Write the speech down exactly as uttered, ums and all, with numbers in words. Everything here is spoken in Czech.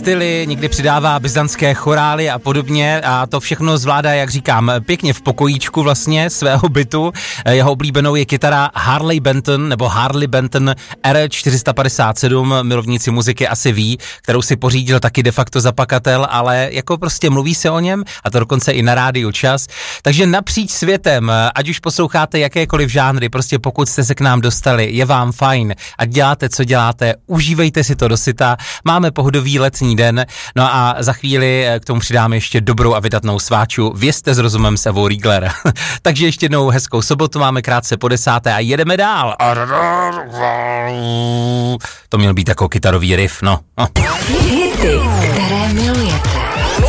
styly, někdy přidává byzantské chorály a podobně a to všechno zvládá, jak říkám, pěkně v pokojíčku vlastně svého bytu. Jeho oblíbenou je kytara Harley Benton nebo Harley Benton R čtyři sta padesát sedm, milovníci muziky asi ví, kterou si pořídil taky de facto zapakatel, ale jako prostě mluví se o něm a to dokonce i na rádiu Čas. Takže napříč světem, ať už posloucháte jakékoliv žánry, prostě pokud jste se k nám dostali, je vám fajn a děláte, co děláte, užívejte si to dosyta. Máme pohodový letní den, no a za chvíli k tomu přidáme ještě dobrou a vydatnou sváču. Vězte s rozumem s Evou Riegler. Takže ještě jednou hezkou sobotu, máme krátce po desáté a jedeme dál. To měl být jako kytarový riff, no. no. Hity, které milujete.